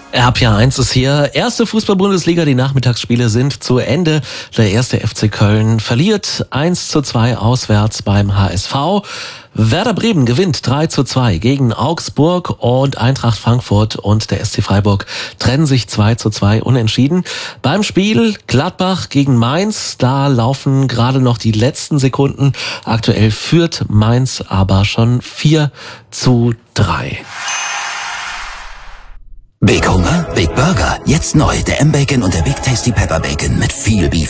RPA1 ist hier. Erste Fußball-Bundesliga. Die Nachmittagsspiele sind zu Ende. Der erste FC Köln verliert 1:2 auswärts beim HSV. Werder Bremen gewinnt 3:2 gegen Augsburg und Eintracht Frankfurt und der SC Freiburg trennen sich 2:2 unentschieden. Beim Spiel Gladbach gegen Mainz, da laufen gerade noch die letzten Sekunden. Aktuell führt Mainz aber schon 4:3. Big Hunger, Big Burger. Jetzt neu der M-Bacon und der Big Tasty Pepper Bacon mit viel Beef.